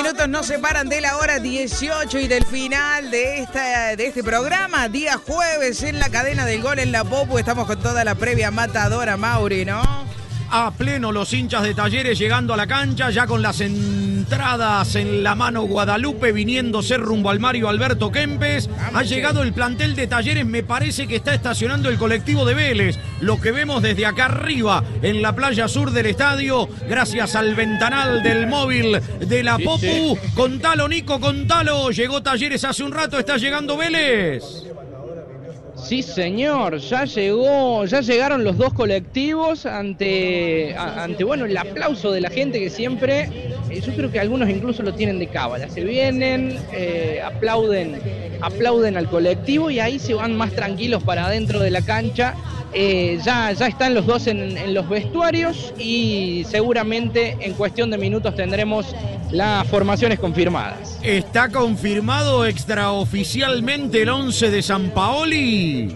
Minutos nos separan de la hora 18 y del final de este programa. Día jueves en la cadena del gol en la Popu. Estamos con toda la previa matadora, Mauri, ¿no? A pleno los hinchas de Talleres llegando a la cancha, ya con las entradas en la mano Guadalupe, viniéndose rumbo al Mario Alberto Kempes. Ha llegado el plantel de Talleres, me parece que está estacionando el colectivo de Vélez. Lo que vemos desde acá arriba, en la playa sur del estadio, gracias al ventanal del móvil de la Popu. Contalo, Nico, contalo. Llegó Talleres hace un rato, está llegando Vélez. Sí, señor, ya llegaron los dos colectivos ante bueno, el aplauso de la gente que siempre, yo creo que algunos incluso lo tienen de cábala, se vienen, aplauden al colectivo y ahí se van más tranquilos para adentro de la cancha. Ya están los dos en los vestuarios y seguramente en cuestión de minutos tendremos las formaciones confirmadas. ¿Está confirmado extraoficialmente el 11 de Sampaoli?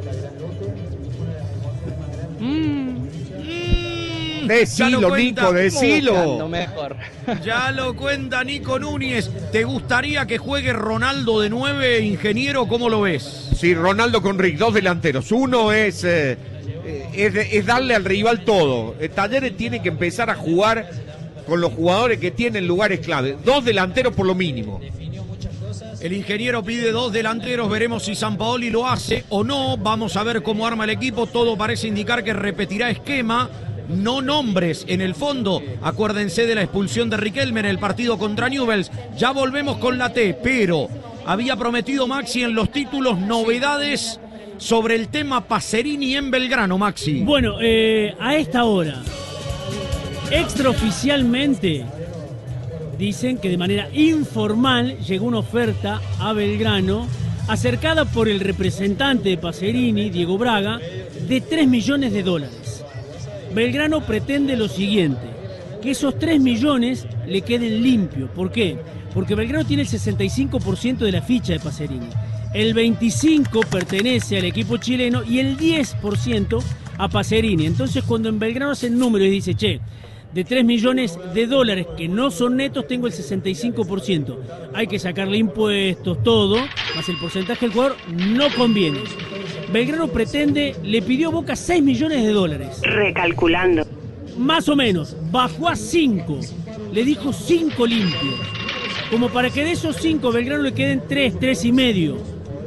Decilo, Nico, decilo. Mejor. Ya lo cuenta Nico Núñez. ¿Te gustaría que juegue Ronaldo de 9, ingeniero? ¿Cómo lo ves? Sí, Ronaldo con Rick, dos delanteros. Uno es darle al rival todo. El Talleres tiene que empezar a jugar con los jugadores que tienen lugares clave. Dos delanteros por lo mínimo. El ingeniero pide dos delanteros, veremos si Sampaoli lo hace o no. Vamos a ver cómo arma el equipo. Todo parece indicar que repetirá esquema. No nombres en el fondo. Acuérdense de la expulsión de Riquelme en el partido contra Newell's. Ya volvemos con la T, pero había prometido Maxi en los títulos novedades sobre el tema Pacerini en Belgrano, Maxi. Bueno, a esta hora, extraoficialmente, dicen que de manera informal llegó una oferta a Belgrano acercada por el representante de Pacerini, Diego Braga, de $3 millones. Belgrano pretende lo siguiente, que esos 3 millones le queden limpios. ¿Por qué? Porque Belgrano tiene el 65% de la ficha de Pacerini. El 25% pertenece al equipo chileno y el 10% a Pacerini. Entonces, cuando en Belgrano hacen números y dice, che, de $3 millones que no son netos, tengo el 65%. Hay que sacarle impuestos, todo, más el porcentaje del jugador, no conviene. Belgrano pretende, le pidió a Boca $6 millones. Recalculando. Más o menos, bajó a 5, le dijo 5 limpios. Como para que de esos 5 Belgrano le queden 3 millones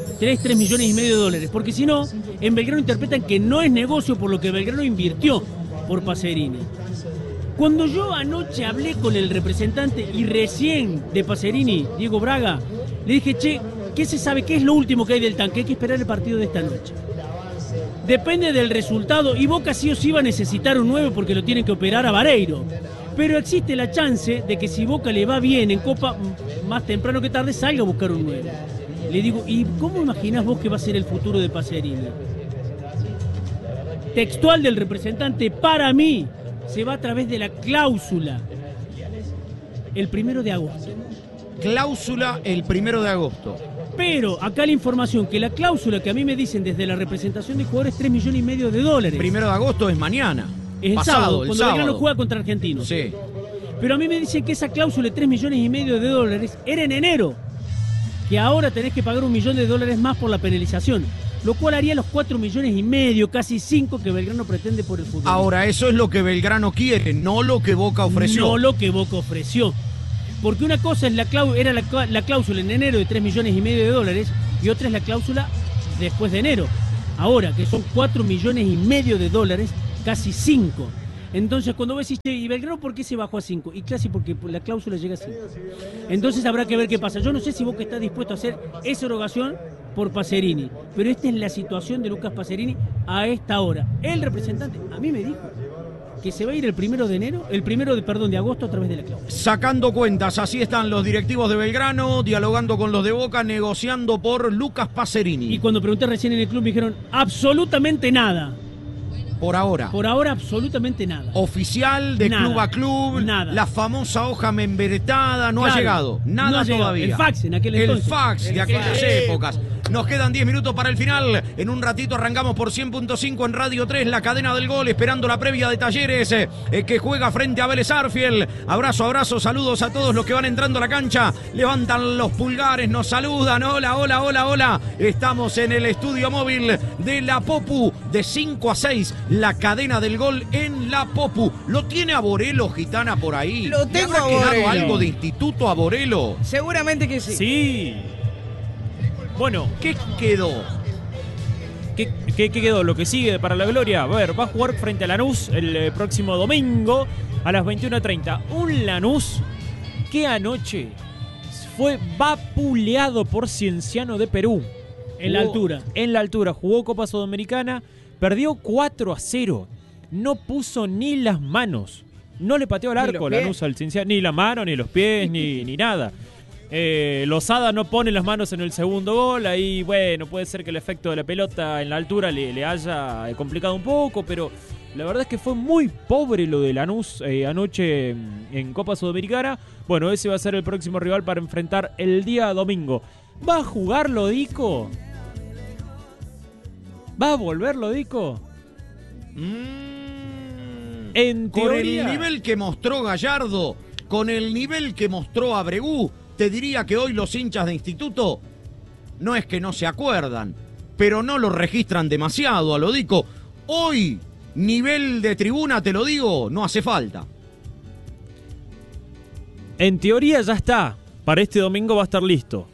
y medio de dólares. Porque si no, en Belgrano interpretan que no es negocio por lo que Belgrano invirtió por Pacerini. Cuando yo anoche hablé con el representante y recién de Pacerini, Diego Braga, le dije, che, ¿qué se sabe? ¿Qué es lo último que hay del tanque? Hay que esperar el partido de esta noche. Depende del resultado y Boca sí o sí va a necesitar un 9 porque lo tienen que operar a Vareiro. Pero existe la chance de que si Boca le va bien en Copa, más temprano que tarde salga a buscar un 9. Le digo, ¿y cómo imaginás vos que va a ser el futuro de Pacerini? Textual del representante, para mí, se va a través de la cláusula el 1 de agosto. Cláusula el 1 de agosto. Pero acá la información, que la cláusula que a mí me dicen desde la representación de jugadores, $3 millones y medio. 1 de agosto es mañana. Es el sábado, cuando Belgrano juega contra Argentinos. Sí. Pero a mí me dicen que esa cláusula de $3 millones y medio era en enero. Que ahora tenés que pagar $1 millón más por la penalización. Lo cual haría los 4 millones y medio, casi 5 que Belgrano pretende por el fútbol. Ahora, eso es lo que Belgrano quiere, no lo que Boca ofreció. No lo que Boca ofreció. Porque una cosa es la cláusula en enero de $3 millones y medio y otra es la cláusula después de enero. Ahora, que son $4 millones y medio, casi 5. Entonces, cuando vos decís, ¿y Belgrano por qué se bajó a 5? Y casi porque la cláusula llega a 5. Entonces habrá que ver qué pasa. Yo no sé si Boca está dispuesto a hacer esa erogación por Pacerini, pero esta es la situación de Lucas Pacerini a esta hora. El representante a mí me dijo que se va a ir el 1 de agosto a través de la cláusula. Sacando cuentas, así están los directivos de Belgrano, dialogando con los de Boca, negociando por Lucas Pacerini. Y cuando pregunté recién en el club me dijeron absolutamente nada. Por ahora. Por ahora absolutamente nada. Oficial, de nada, club a club, nada. La famosa hoja membretada, no ha llegado. Nada no ha todavía. El fax en aquel entonces. El fax de aquellas épocas. Nos quedan 10 minutos para el final. En un ratito arrancamos por 100.5 en Radio 3, la cadena del gol, esperando la previa de Talleres, que juega frente a Vélez Arfiel. Abrazo, abrazo, saludos a todos los que van entrando a la cancha. Levantan los pulgares, nos saludan. Hola, hola, hola, hola. Estamos en el estudio móvil de la Popu, de 5 a 6, la cadena del gol en la Popu. ¿Lo tiene a Borelo, Gitana, por ahí? Lo tengo ¿Le habrá a quedado Borelo. algo de instituto a Borelo? Seguramente que sí. Sí. Bueno, ¿Qué quedó? ¿qué quedó? Lo que sigue para la gloria. A ver, va a jugar frente a Lanús el próximo domingo a las 21:30. Un Lanús que anoche fue vapuleado por Cienciano de Perú. En la altura. En la altura. Jugó Copa Sudamericana, perdió 4-0. No puso ni las manos. No le pateó al Ni arco los pies. Lanús al Cienciano. Ni la mano, ni los pies, ni nada. Lozada no pone las manos en el segundo gol. Ahí, bueno, puede ser que el efecto de la pelota en la altura le haya complicado un poco, pero la verdad es que fue muy pobre lo de Lanús anoche en Copa Sudamericana. Bueno, ese va a ser el próximo rival para enfrentar el día domingo. ¿Va a jugar Lodico? ¿Va a volver Lodico? En Con teoría, el nivel que mostró Gallardo, con el nivel que mostró Abregu, te diría que hoy los hinchas de instituto no es que no se acuerdan, pero no lo registran demasiado a Lodico. Hoy, nivel de tribuna, te lo digo, no hace falta. en teoría ya está. Para este domingo va a estar listo.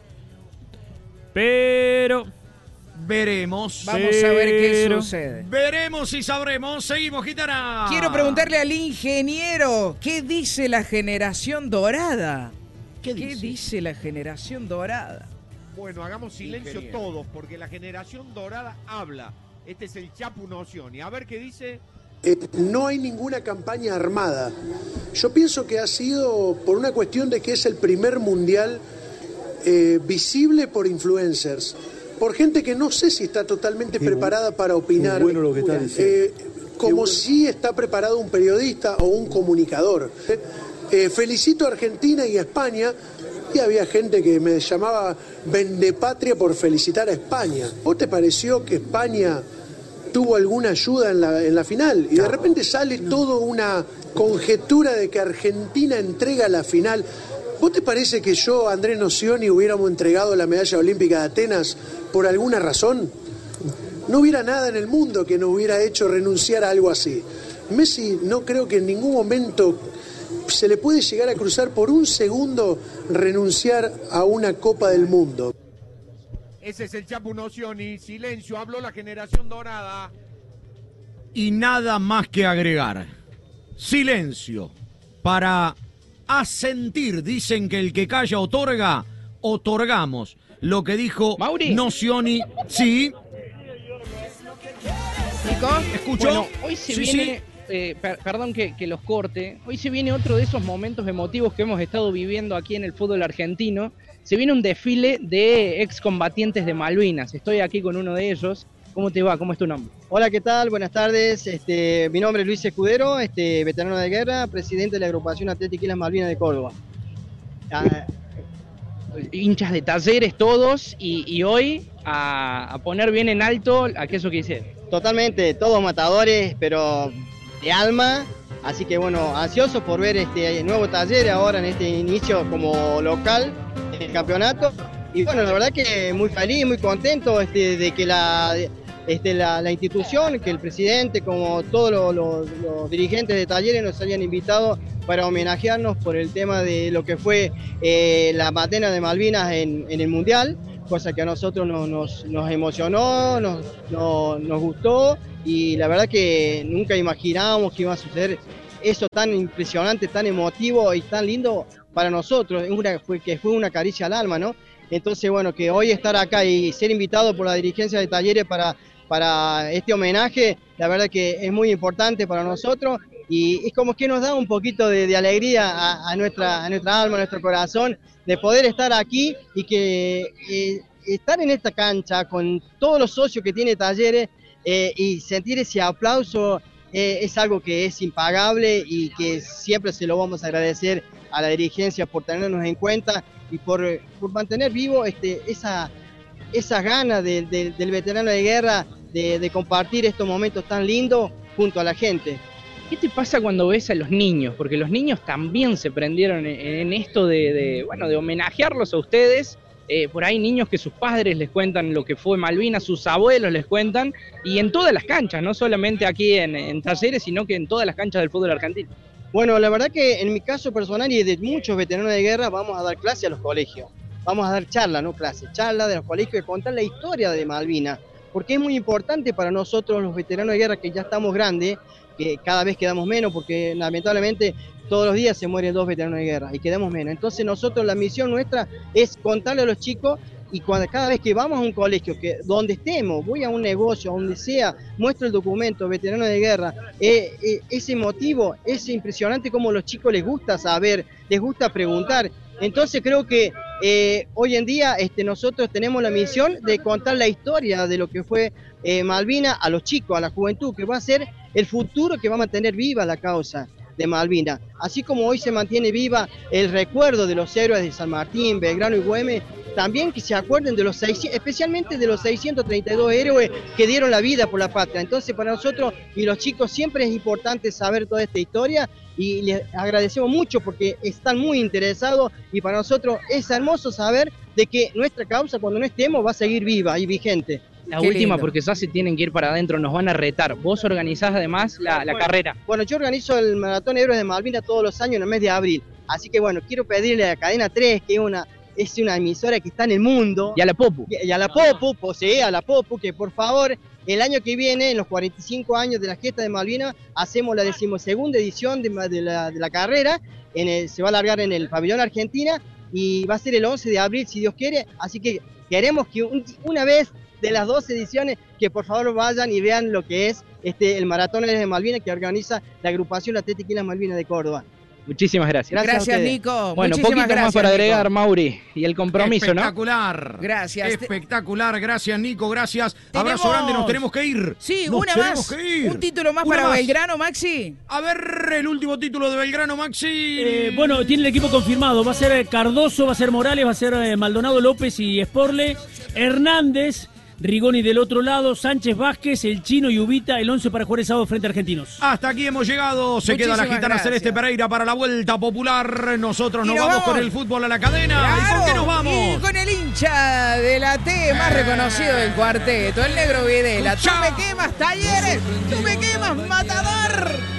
Pero Veremos. Vamos a ver qué Pero- sucede. Veremos y sabremos. Seguimos, Gitana. Quiero preguntarle al ingeniero, ¿qué dice la generación dorada? ¿Qué ¿Qué dice la generación dorada? Bueno, hagamos silencio Ingeniero. todos, porque la generación dorada habla. Este es el Chapu Nocioni. A ver qué dice. No hay ninguna campaña armada. Yo pienso que ha sido por una cuestión de que es el primer mundial visible por influencers, por gente que no sé si está totalmente preparada para opinar, bueno lo que está diciendo. como si está preparado un periodista o un comunicador. Felicito a Argentina y a España, y había gente que me llamaba vendepatria por felicitar a España. ¿Vos te pareció que España tuvo alguna ayuda en la final? Y de repente sale toda una conjetura de que Argentina entrega la final. ¿Vos te parece que yo, Andrés Nocioni, hubiéramos entregado la medalla olímpica de Atenas por alguna razón? No hubiera nada en el mundo que nos hubiera hecho renunciar a algo así. Messi no creo que en ningún momento se le puede llegar a cruzar por un segundo renunciar a una Copa del Mundo. Ese es el Chapu Nocioni. Silencio, habló la generación dorada. Y nada más que agregar. Silencio. Para asentir. Dicen que el que calla otorga. Otorgamos. Lo que dijo Mauri. Nocioni. Sí. Chicos, ¿Escuchó? Bueno, hoy se Sí, viene, perdón que los corte, hoy se viene otro de esos momentos emotivos que hemos estado viviendo aquí en el fútbol argentino. Se viene un desfile de excombatientes de Malvinas. Estoy aquí con uno de ellos. ¿Cómo te va? ¿Cómo es tu nombre? Hola, ¿qué tal? Buenas tardes. Mi nombre es Luis Escudero, veterano de guerra, presidente de la agrupación Atlética Islas Malvinas de Córdoba. Hinchas de Talleres todos y hoy a poner bien en alto aquello que hicieron. Totalmente, todos matadores, pero de alma. Así que bueno, ansioso por ver este nuevo Taller ahora en este inicio como local en el campeonato. Y bueno, la verdad que muy feliz, muy contento de que la institución, que el presidente, como todos los dirigentes de Talleres nos hayan invitado para homenajearnos por el tema de lo que fue la bandera de Malvinas en el Mundial, cosa que a nosotros nos emocionó, nos gustó, y la verdad que nunca imaginábamos que iba a suceder eso tan impresionante, tan emotivo y tan lindo para nosotros, que fue una caricia al alma, ¿no? Entonces, bueno, que hoy estar acá y ser invitado por la dirigencia de Talleres para este homenaje, la verdad que es muy importante para nosotros, y es como que nos da un poquito de alegría a nuestra alma, a nuestro corazón, de poder estar aquí y que estar en esta cancha con todos los socios que tiene Talleres y sentir ese aplauso es algo que es impagable y que siempre se lo vamos a agradecer a la dirigencia por tenernos en cuenta y por mantener vivo esa esas ganas del veterano de guerra de compartir estos momentos tan lindos junto a la gente. ¿Qué te pasa cuando ves a los niños? Porque los niños también se prendieron en esto de homenajearlos a ustedes. Por ahí niños que sus padres les cuentan lo que fue Malvinas, sus abuelos les cuentan, y en todas las canchas, no solamente aquí en Talleres, sino que en todas las canchas del fútbol argentino. Bueno, la verdad que en mi caso personal y de muchos veteranos de guerra vamos a dar clase a los colegios. Vamos a dar charla, no clase, charla de los colegios y contar la historia de Malvinas, porque es muy importante para nosotros los veteranos de guerra que ya estamos grandes, que cada vez quedamos menos, porque lamentablemente todos los días se mueren 2 veteranos de guerra y quedamos menos. Entonces nosotros, la misión nuestra es contarle a los chicos, y cada vez que vamos a un colegio, que donde estemos, voy a un negocio, a donde sea, muestro el documento veterano de guerra, ese motivo es impresionante como a los chicos les gusta saber, les gusta preguntar. Entonces creo que hoy en día nosotros tenemos la misión de contar la historia de lo que fue Malvinas a los chicos, a la juventud, que va a ser el futuro que va a mantener viva la causa de Malvinas. Así como hoy se mantiene viva el recuerdo de los héroes de San Martín, Belgrano y Güemes, también que se acuerden de los 600, especialmente de los 632 héroes que dieron la vida por la patria. Entonces para nosotros y los chicos siempre es importante saber toda esta historia, y les agradecemos mucho porque están muy interesados, y para nosotros es hermoso saber de que nuestra causa, cuando no estemos, va a seguir viva y vigente. La Qué última, lindo. porque ya se tienen que ir para adentro, nos van a retar. Vos organizás además la carrera. Bueno, yo organizo el Maratón Héroes de Malvinas todos los años en el mes de abril. Así que bueno, quiero pedirle a Cadena 3, que es una emisora que está en el mundo. Y a la Popu. Y a la Popu, sí, a la Popu, que por favor, el año que viene, en los 45 años de la gesta de Malvinas, hacemos la 12ª edición de la carrera. Se va a alargar en el pabellón Argentina y va a ser el 11 de abril, si Dios quiere. Así que queremos que una vez de las 2 ediciones, que por favor vayan y vean lo que es el Maratón de Malvinas que organiza la agrupación Atlética y las Malvinas de Córdoba. Muchísimas gracias. Gracias, Nico. Bueno, Muchísimas poquito gracias, más para Nico. agregar, Mauri, y el compromiso, ¿no? Espectacular. Gracias. Espectacular, gracias Nico, gracias. Tenemos- Abrazo grande, nos tenemos que ir. Sí, Nos una tenemos más. que ir. Un título más Una para más. Belgrano, Maxi. A ver, el último título de Belgrano, Maxi. Bueno, tiene el equipo confirmado. Va a ser Cardoso, va a ser Morales, va a ser Maldonado López y Sporle. Hernández, Rigoni del otro lado, Sánchez Vázquez, el Chino y Ubita, el 11 para jugar el sábado frente a Argentinos. Hasta aquí hemos llegado. Se queda la Muchísimas gitana gracias. Celeste Pereira para la vuelta popular. Nosotros Y nos nos vamos vamos. con el fútbol a la cadena. ¿Y Claro, por qué nos vamos? y con el hincha de la T más reconocido del cuarteto, el Negro Videla. Tú Chao. me quemas, Talleres. Tú me quemas, Matador.